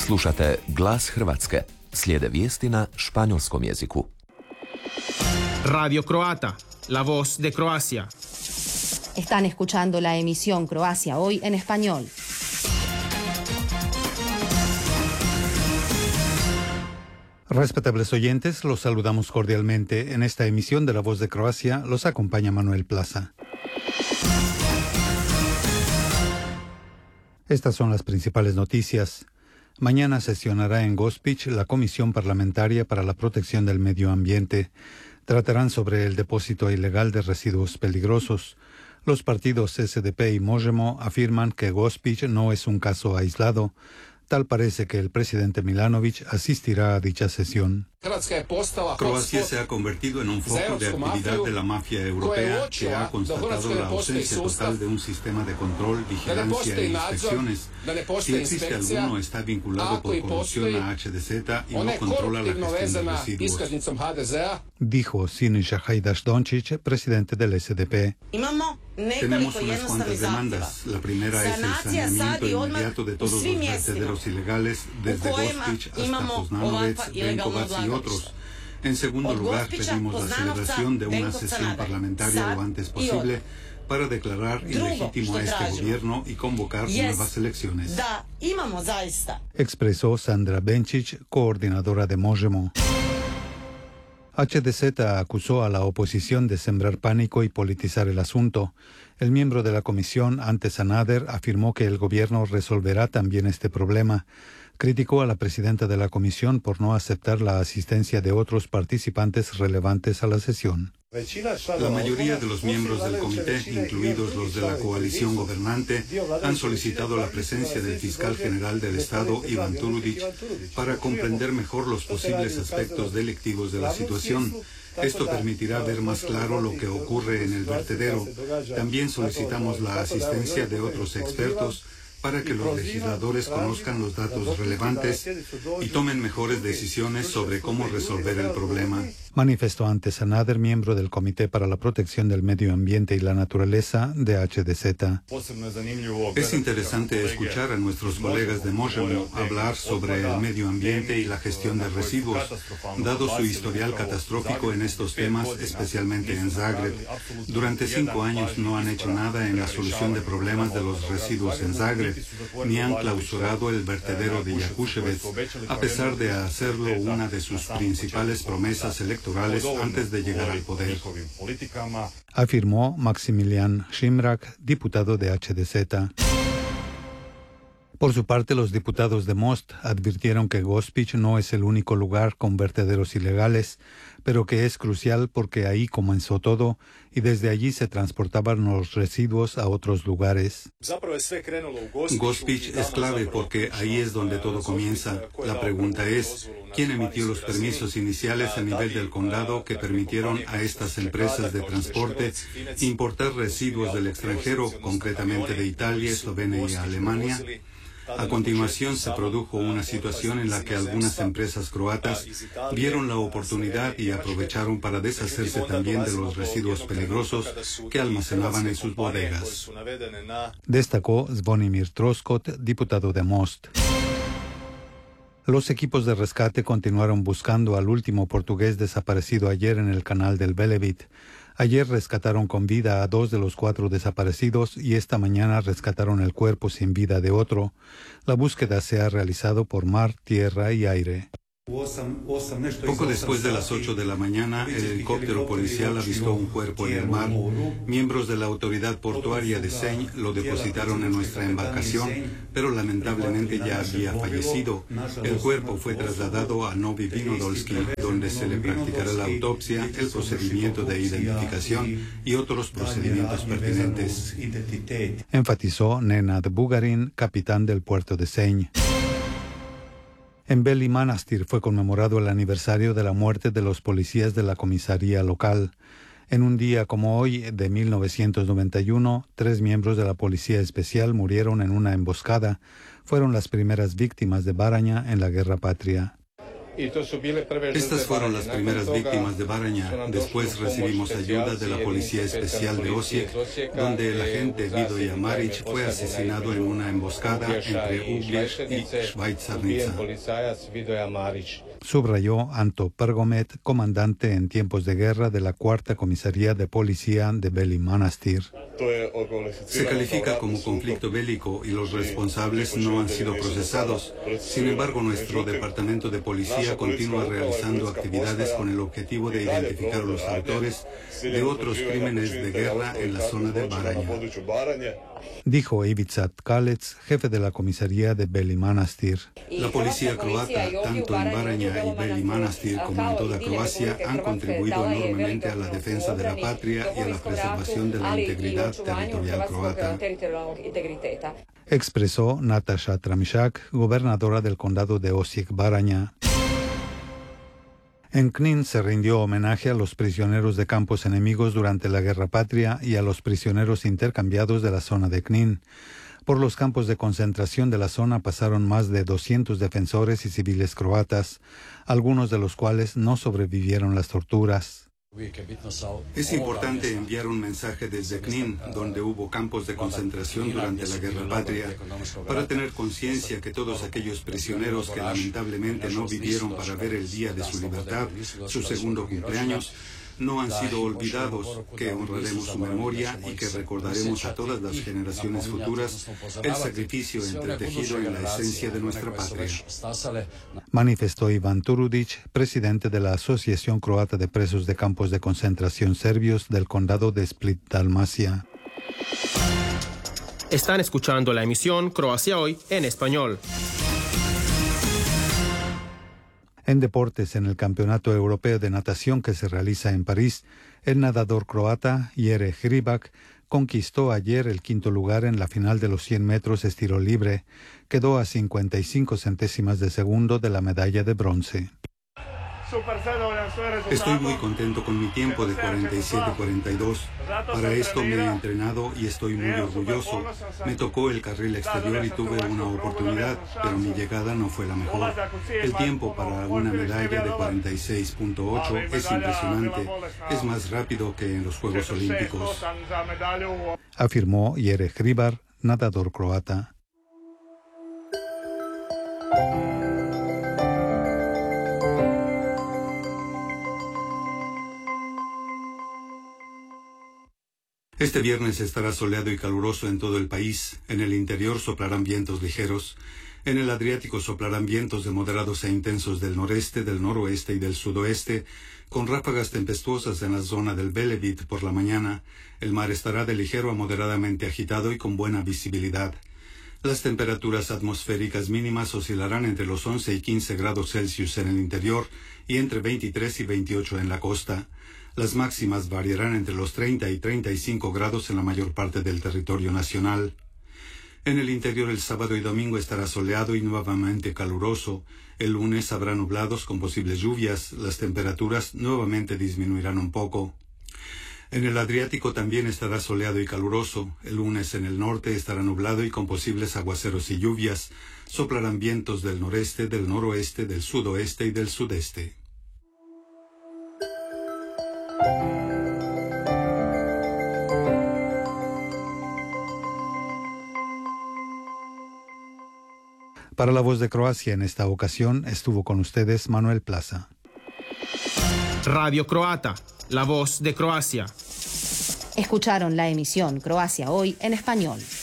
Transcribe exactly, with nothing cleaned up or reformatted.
Slušate Glas Hrvatske. Slijede vijesti na španjolskom jeziku. Radio Croata, la voz de Croacia. Están escuchando la emisión Croacia Hoy en español. Respetables oyentes, los saludamos cordialmente. En esta emisión de La Voz de Croacia los acompaña Manuel Plaza. Estas son las principales noticias. Mañana sesionará en Gospić la Comisión Parlamentaria para la Protección del Medio Ambiente. Tratarán sobre el depósito ilegal de residuos peligrosos. Los partidos S D P y Možemo afirman que Gospić no es un caso aislado. Tal parece que el presidente Milanović asistirá a dicha sesión. Croacia se ha convertido en un foco de actividad de la mafia europea que ha constatado la ausencia total de un sistema de control, vigilancia e inspecciones. Si existe alguno, está vinculado por corrupción a H D Z y no controla la gestión de residuos. Dijo Siniša Hajdaš-Dončić, presidente del S D P. Tenemos unas cuantas demandas. La primera es el saneamiento inmediato de todos los vertederos ilegales, desde Gospić hasta Poznanovec, Benkovac y otros. En segundo lugar, pedimos la celebración de una sesión parlamentaria lo antes posible para declarar ilegítimo a este gobierno y convocar nuevas elecciones. Expresó Sandra Benčić, coordinadora de Možemo. H D Z acusó a la oposición de sembrar pánico y politizar el asunto. El miembro de la comisión, Ante Sanader, afirmó que el gobierno resolverá también este problema. Criticó a la presidenta de la comisión por no aceptar la asistencia de otros participantes relevantes a la sesión. La mayoría de los miembros del comité, incluidos los de la coalición gobernante, han solicitado la presencia del fiscal general del Estado, Ivan Turudić, para comprender mejor los posibles aspectos delictivos de la situación. Esto permitirá ver más claro lo que ocurre en el vertedero. También solicitamos la asistencia de otros expertos para que los legisladores conozcan los datos relevantes y tomen mejores decisiones sobre cómo resolver el problema. Manifestó Ante Sanader, miembro del Comité para la Protección del Medio Ambiente y la Naturaleza de H D Z. Es interesante escuchar a nuestros colegas de Možemo hablar sobre el medio ambiente y la gestión de residuos, dado su historial catastrófico en estos temas, especialmente en Zagreb. Durante cinco años no han hecho nada en la solución de problemas de los residuos en Zagreb, ni han clausurado el vertedero de Jakuševac, a pesar de hacerlo una de sus principales promesas electorales antes de llegar al poder. Afirmó Maximilian Šimrak, diputado de H D Z. Por su parte, los diputados de Most advirtieron que Gospić no es el único lugar con vertederos ilegales, pero que es crucial porque ahí comenzó todo y desde allí se transportaban los residuos a otros lugares. Gospić es clave porque ahí es donde todo comienza. La pregunta es, ¿quién emitió los permisos iniciales a nivel del condado que permitieron a estas empresas de transporte importar residuos del extranjero, concretamente de Italia, Eslovenia y Alemania? A continuación se produjo una situación en la que algunas empresas croatas vieron la oportunidad y aprovecharon para deshacerse también de los residuos peligrosos que almacenaban en sus bodegas. Destacó Zvonimir Troskot, diputado de Most. Los equipos de rescate continuaron buscando al último portugués desaparecido ayer en el canal del Velebit. Ayer rescataron con vida a dos de los cuatro desaparecidos y esta mañana rescataron el cuerpo sin vida de otro. La búsqueda se ha realizado por mar, tierra y aire. Poco después de las ocho de la mañana, el helicóptero policial avistó un cuerpo en el mar. Miembros de la autoridad portuaria de Senj lo depositaron en nuestra embarcación, pero lamentablemente ya había fallecido. El cuerpo fue trasladado a Novi Vinodolski, donde se le practicará la autopsia, el procedimiento de identificación y otros procedimientos pertinentes. Enfatizó Nenad Bugarin, capitán del puerto de Senj. En Beli Manastir fue conmemorado el aniversario de la muerte de los policías de la comisaría local. En un día como hoy de mil novecientos noventa y uno, tres miembros de la Policía Especial murieron en una emboscada. Fueron las primeras víctimas de Baranja en la Guerra Patria. Estas fueron las primeras víctimas de Baranja. Después recibimos ayuda de la Policía Especial de Osijek, donde el agente Vidoya Marić fue asesinado en una emboscada entre Ugljiš y Švajcarnica. Subrayó Anto Prgomet, comandante en tiempos de guerra de la Cuarta Comisaría de Policía de Beli Manastir. Se califica como conflicto bélico y los responsables no han sido procesados. Sin embargo, nuestro departamento de policía continúa realizando actividades con el objetivo de identificar a los autores de otros crímenes de guerra en la zona de Baranja. Dijo Ivica Tkalec, jefe de la comisaría de Beli Manastir. La policía croata, tanto en Baranja y Beli Manastir como en toda Croacia, han contribuido enormemente a la defensa de la patria y a la preservación de la integridad territorial croata. Expresó Nataša Tramišak, gobernadora del condado de Osijek-Baranja. En Knin se rindió homenaje a los prisioneros de campos enemigos durante la Guerra Patria y a los prisioneros intercambiados de la zona de Knin. Por los campos de concentración de la zona pasaron más de doscientos defensores y civiles croatas, algunos de los cuales no sobrevivieron las torturas. Es importante enviar un mensaje desde Knin, donde hubo campos de concentración durante la Guerra Patria, para tener conciencia que todos aquellos prisioneros que lamentablemente no vivieron para ver el día de su libertad, su segundo cumpleaños, no han sido olvidados, que honraremos su memoria y que recordaremos a todas las generaciones futuras el sacrificio entretejido en la esencia de nuestra patria. Manifestó Ivan Turudic, presidente de la Asociación Croata de Presos de Campos de Concentración Serbios del condado de Split-Dalmacia. Están escuchando la emisión Croacia Hoy en español. En deportes, en el Campeonato Europeo de Natación que se realiza en París, el nadador croata Jere Hribac conquistó ayer el quinto lugar en la final de los cien metros estilo libre. Quedó a cincuenta y cinco centésimas de segundo de la medalla de bronce. Estoy muy contento con mi tiempo de cuarenta y siete cuarenta y dos. Para esto me he entrenado y estoy muy orgulloso. Me tocó el carril exterior y tuve una oportunidad, pero mi llegada no fue la mejor. El tiempo para una medalla de cuarenta y seis punto ocho es impresionante. Es más rápido que en los Juegos Olímpicos, afirmó Jere Hribac, nadador croata. Este viernes estará soleado y caluroso en todo el país. En el interior soplarán vientos ligeros. En el Adriático soplarán vientos de moderados e intensos del noreste, del noroeste y del sudoeste, con ráfagas tempestuosas en la zona del Velebit por la mañana. El mar estará de ligero a moderadamente agitado y con buena visibilidad. Las temperaturas atmosféricas mínimas oscilarán entre los once y quince grados Celsius en el interior y entre veintitrés y veintiocho en la costa. Las máximas variarán entre los treinta y treinta y cinco grados en la mayor parte del territorio nacional. En el interior el sábado y domingo estará soleado y nuevamente caluroso. El lunes habrá nublados con posibles lluvias. Las temperaturas nuevamente disminuirán un poco. En el Adriático también estará soleado y caluroso. El lunes en el norte estará nublado y con posibles aguaceros y lluvias. Soplarán vientos del noreste, del noroeste, del sudoeste y del sudeste. Para La Voz de Croacia en esta ocasión estuvo con ustedes Manuel Plaza. Radio Croata, La Voz de Croacia. Escucharon la emisión Croacia Hoy en español.